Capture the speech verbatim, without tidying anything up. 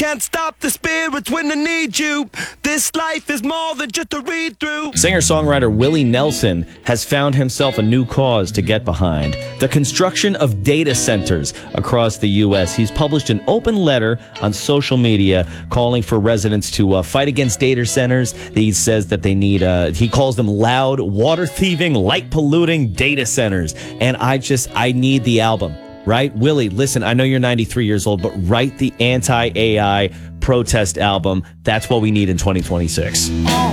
can't stop the spirits when they need you. This life is more than just a read-through. Singer-songwriter Willie Nelson has found himself a new cause to get behind: the construction of data centers across the U S. He's published an open letter on social media calling for residents to uh, fight against data centers. He says that they need, uh, he calls them loud, water-thieving, light-polluting data centers. And I just, I need the album. Right? Willie, listen, I know you're ninety-three years old, but write the anti-A I protest album. That's what we need in twenty twenty-six.